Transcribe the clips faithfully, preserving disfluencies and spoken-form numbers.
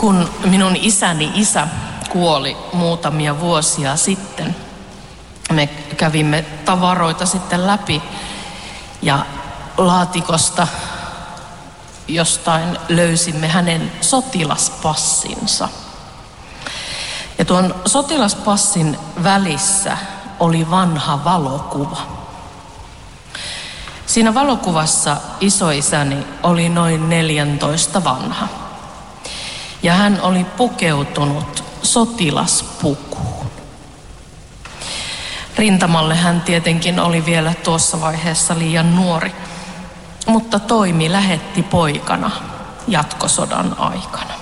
Kun minun isäni isä kuoli muutamia vuosia sitten, me kävimme tavaroita sitten läpi ja laatikosta jostain löysimme hänen sotilaspassinsa. Ja tuon sotilaspassin välissä oli vanha valokuva. Siinä valokuvassa isoisäni oli noin neljäntoista vanha. Ja hän oli pukeutunut sotilaspukuun. Rintamalle hän tietenkin oli vielä tuossa vaiheessa liian nuori, mutta toimi lähetti poikana jatkosodan aikana.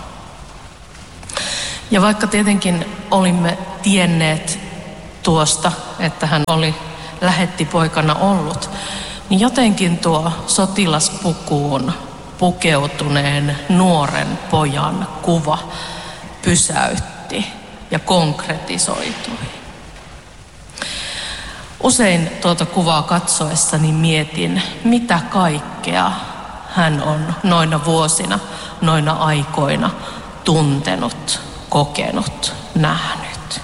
Ja vaikka tietenkin olimme tienneet tuosta, että hän oli lähetti poikana ollut, niin jotenkin tuo sotilaspukuun pukeutuneen nuoren pojan kuva pysäytti ja konkretisoitui. Usein tuota kuvaa katsoessani mietin, mitä kaikkea hän on noina vuosina, noina aikoina tuntenut, kokenut, nähnyt.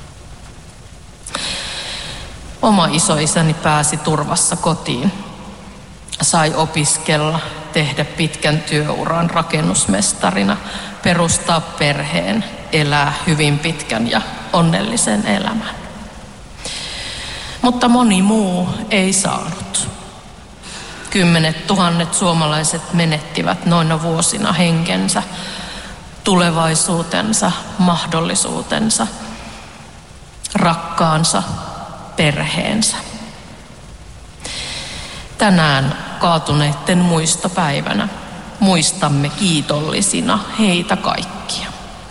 Oma isoisäni pääsi turvassa kotiin. Sai opiskella, tehdä pitkän työuran rakennusmestarina, perustaa perheen, elää hyvin pitkän ja onnellisen elämän. Mutta moni muu ei saanut. Kymmenet tuhannet suomalaiset menettivät noina vuosina henkensä, tulevaisuutensa, mahdollisuutensa, rakkaansa, perheensä. Tänään kaatuneiden muistopäivänä muistamme kiitollisina heitä kaikkia.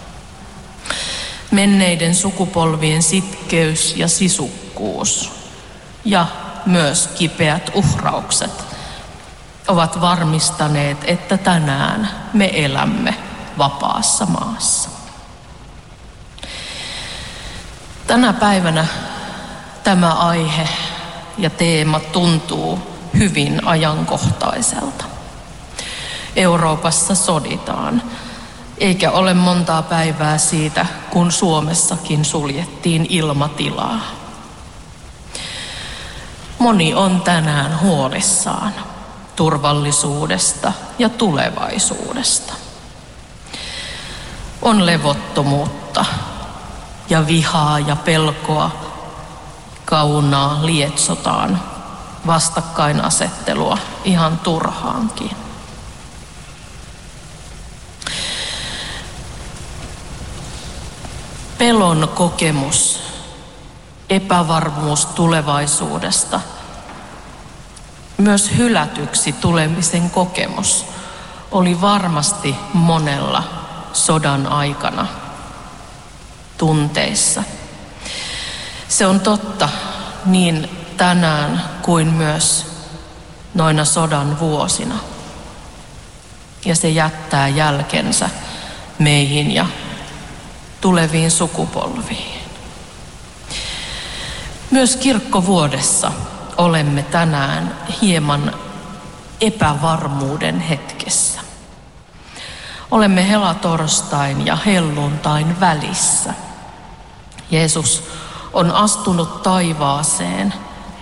Menneiden sukupolvien sitkeys ja sisukkuus ja myös kipeät uhraukset ovat varmistaneet, että tänään me elämme vapaassa maassa. Tänä päivänä tämä aihe ja teema tuntuu hyvin ajankohtaiselta. Euroopassa soditaan, eikä ole montaa päivää siitä, kun Suomessakin suljettiin ilmatilaa. Moni on tänään huolissaan turvallisuudesta ja tulevaisuudesta. On levottomuutta ja vihaa ja pelkoa, kaunaa lietsotaan, vastakkainasettelua ihan turhaankin. Pelon kokemus, epävarmuus tulevaisuudesta, myös hylätyksi tulemisen kokemus oli varmasti monella sodan aikana tunteissa. Se on totta niin tänään kuin myös noina sodan vuosina. Ja se jättää jälkensä meihin ja tuleviin sukupolviin. Myös kirkkovuodessa olemme tänään hieman epävarmuuden hetkessä. Olemme helatorstain ja helluntain välissä. Jeesus on astunut taivaaseen,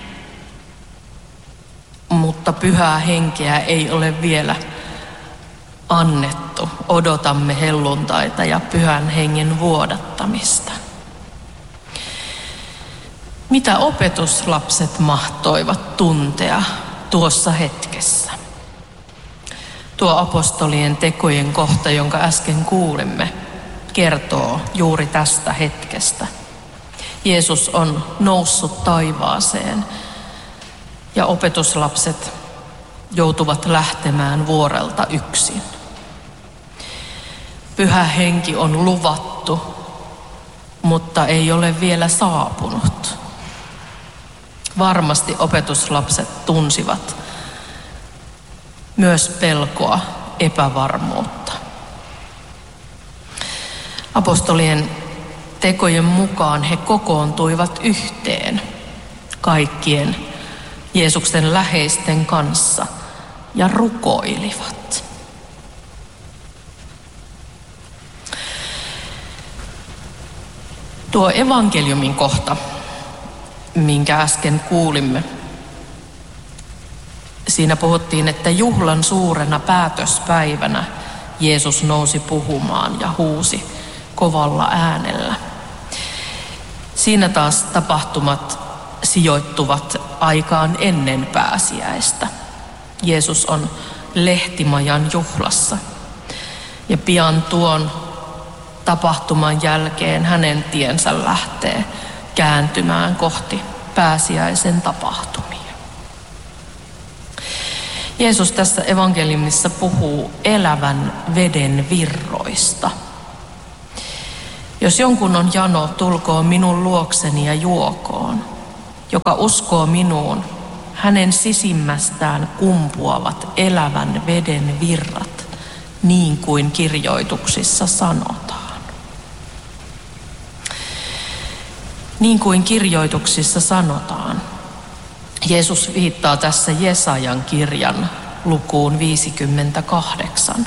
mutta pyhää henkeä ei ole vielä annettu. Odotamme helluntaita ja pyhän hengen vuodattamista. Mitä opetuslapset mahtoivat tuntea tuossa hetkessä? Tuo apostolien tekojen kohta, jonka äsken kuulimme, kertoo juuri tästä hetkestä. Jeesus on noussut taivaaseen ja opetuslapset joutuvat lähtemään vuorelta yksin. Pyhä henki on luvattu, mutta ei ole vielä saapunut. Varmasti opetuslapset tunsivat myös pelkoa, epävarmuutta. Apostolien tekojen mukaan he kokoontuivat yhteen kaikkien Jeesuksen läheisten kanssa ja rukoilivat. Tuo evankeliumin kohta, minkä äsken kuulimme, siinä puhuttiin, että juhlan suurena päätöspäivänä Jeesus nousi puhumaan ja huusi kovalla äänellä. Siinä taas tapahtumat sijoittuvat aikaan ennen pääsiäistä. Jeesus on lehtimajan juhlassa ja pian tuon tapahtuman jälkeen hänen tiensä lähtee kääntymään kohti pääsiäisen tapahtumia. Jeesus tässä evankeliumissa puhuu elävän veden virroista. Jos jonkun on jano, tulkoon minun luokseni ja juokoon. Joka uskoo minuun, hänen sisimmästään kumpuavat elävän veden virrat, niin kuin kirjoituksissa sanotaan. Niin kuin kirjoituksissa sanotaan. Jeesus viittaa tässä Jesajan kirjan lukuun viisikymmentäkahdeksan.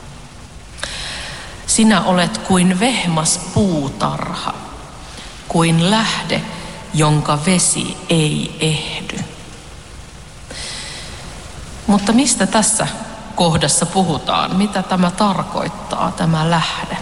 Sinä olet kuin vehmas puutarha, kuin lähde, jonka vesi ei ehdy. Mutta mistä tässä kohdassa puhutaan? Mitä tämä tarkoittaa, tämä lähde?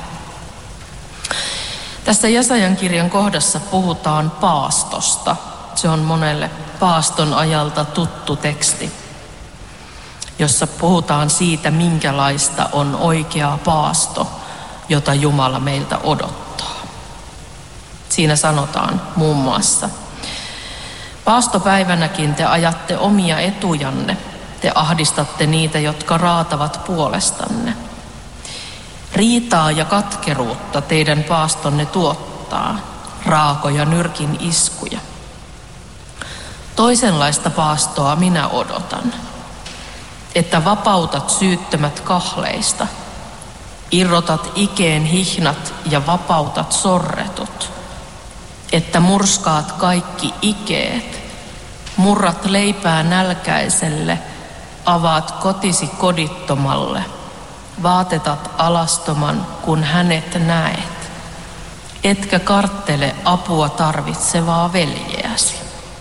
Tässä Jesajan kirjan kohdassa puhutaan paastosta. Se on monelle paaston ajalta tuttu teksti, jossa puhutaan siitä, minkälaista on oikea paasto, jota Jumala meiltä odottaa. Siinä sanotaan muun muassa: paastopäivänäkin te ajatte omia etujanne, te ahdistatte niitä, jotka raatavat puolestanne. Riitaa ja katkeruutta teidän paastonne tuottaa, raakoja nyrkin iskuja. Toisenlaista paastoa minä odotan, että vapautat syyttömät kahleista, irrotat ikeen hihnat ja vapautat sorretut, että murskaat kaikki ikeet, murrat leipää nälkäiselle, avaat kotisi kodittomalle, vaatetat alastoman, kun hänet näet, etkä karttele apua tarvitsevaa veljeäsi.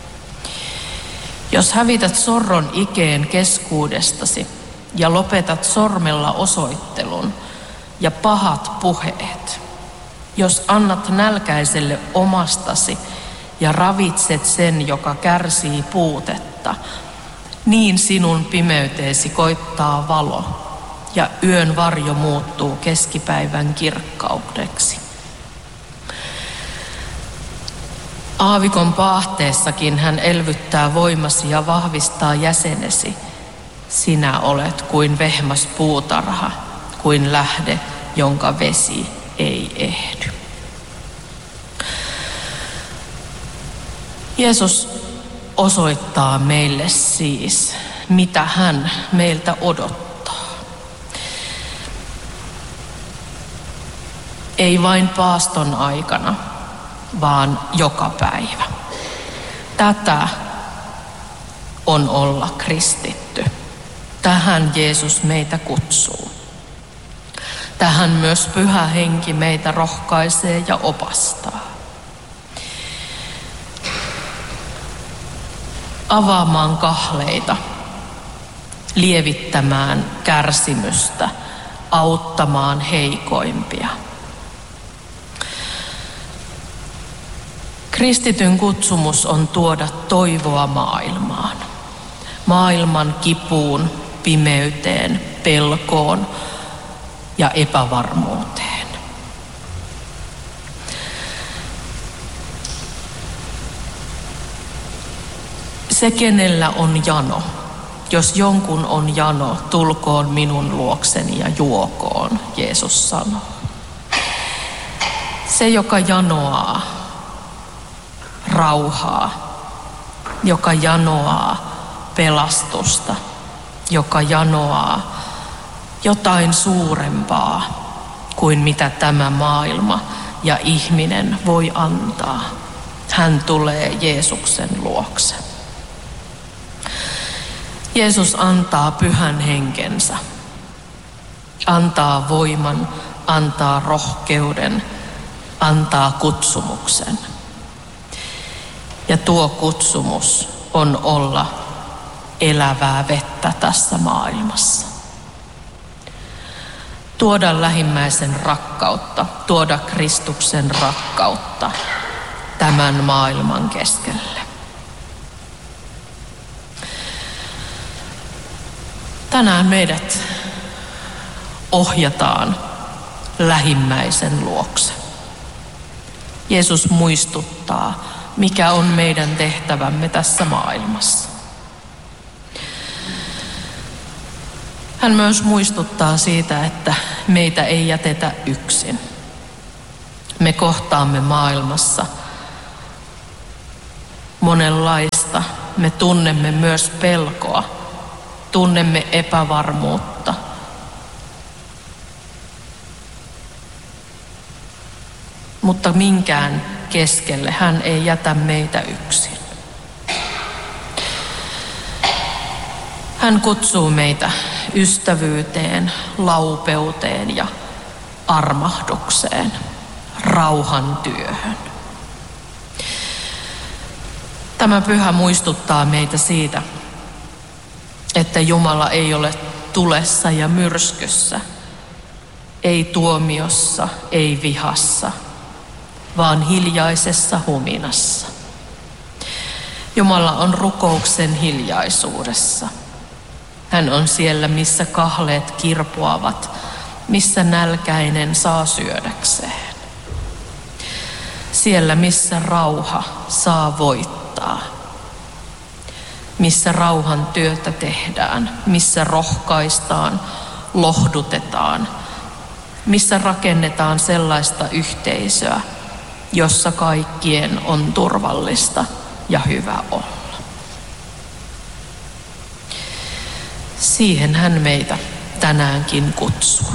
Jos hävität sorron ikeen keskuudestasi ja lopetat sormella osoittelun ja pahat puheet, jos annat nälkäiselle omastasi ja ravitset sen, joka kärsii puutetta, niin sinun pimeyteesi koittaa valo ja yön varjo muuttuu keskipäivän kirkkaudeksi. Aavikon paahteessakin hän elvyttää voimasi ja vahvistaa jäsenesi. Sinä olet kuin vehmas puutarha, kuin lähde, jonka vesi ei ehdy. Jeesus osoittaa meille siis, mitä hän meiltä odottaa. Ei vain paaston aikana, vaan joka päivä. Tätä on olla kristitty. Tähän Jeesus meitä kutsuu. Tähän myös Pyhä Henki meitä rohkaisee ja opastaa. Avaamaan kahleita, lievittämään kärsimystä, auttamaan heikoimpia. Kristityn kutsumus on tuoda toivoa maailmaan. Maailman kipuun, pimeyteen, pelkoon ja epävarmuuteen. Se, kenellä on jano, jos jonkun on jano, tulkoon minun luokseni ja juokoon, Jeesus sanoo. Se, joka janoaa rauhaa, joka janoaa pelastusta, joka janoaa jotain suurempaa kuin mitä tämä maailma ja ihminen voi antaa. Hän tulee Jeesuksen luokse. Jeesus antaa Pyhän Henkensä, antaa voiman, antaa rohkeuden antaa kutsumuksen. Ja tuo kutsumus on olla elävää vettä tässä maailmassa. Tuoda lähimmäisen rakkautta, tuoda Kristuksen rakkautta tämän maailman keskelle. Tänään meidät ohjataan lähimmäisen luokse. Jeesus muistuttaa, mikä on meidän tehtävämme tässä maailmassa. Hän myös muistuttaa siitä, että meitä ei jätetä yksin. Me kohtaamme maailmassa monenlaista. Me tunnemme myös pelkoa, tunnemme epävarmuutta. Mutta minkään keskelle hän ei jätä meitä yksin. Hän kutsuu meitä ystävyyteen, laupeuteen ja armahdukseen, rauhan työhön. Tämä pyhä muistuttaa meitä siitä, että Jumala ei ole tulessa ja myrskyssä, ei tuomiossa, ei vihassa, vaan hiljaisessa huminassa. Jumala on rukouksen hiljaisuudessa. Hän on siellä, missä kahleet kirpoavat, missä nälkäinen saa syödäkseen. Siellä, missä rauha saa voittaa. Missä rauhan työtä tehdään, missä rohkaistaan, lohdutetaan, missä rakennetaan sellaista yhteisöä, jossa kaikkien on turvallista ja hyvä olla. Siihen hän meitä tänäänkin kutsuu.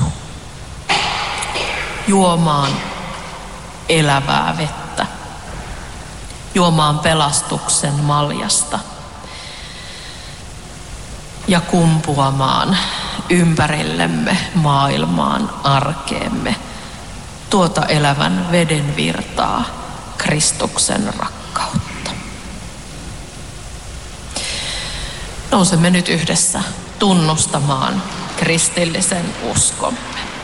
Juomaan elävää vettä. Juomaan pelastuksen maljasta. Ja kumpuamaan ympärillemme maailmaan arkeemme tuota elävän veden virtaa, Kristuksen rakkautta. Nousemme nyt yhdessä tunnustamaan kristillisen uskomme.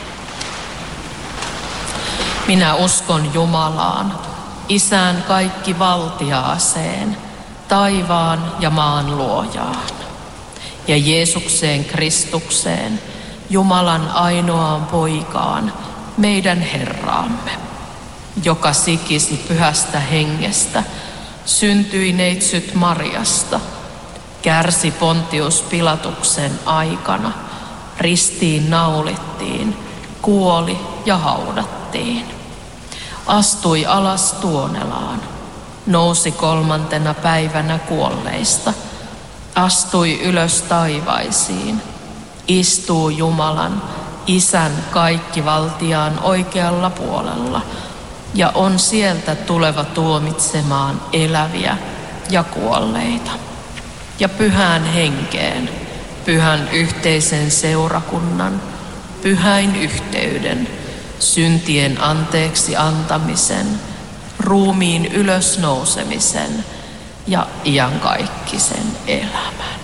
Minä uskon Jumalaan, Isään kaikki valtiaaseen, taivaan ja maan luojaan, ja Jeesukseen Kristukseen, Jumalan ainoaan poikaan, meidän Herraamme, joka sikisi pyhästä hengestä, syntyi neitsyt Mariasta, kärsi Pontius Pilatuksen aikana, ristiin naulittiin, kuoli ja haudattiin. Astui alas Tuonelaan, nousi kolmantena päivänä kuolleista, astui ylös taivaisiin, istuu Jumalan, Isän kaikkivaltiaan oikealla puolella ja on sieltä tuleva tuomitsemaan eläviä ja kuolleita. Ja pyhään henkeen, pyhän yhteisen seurakunnan, pyhäin yhteyden, syntien anteeksi antamisen, ruumiin ylösnousemisen ja iankaikkisen elämän.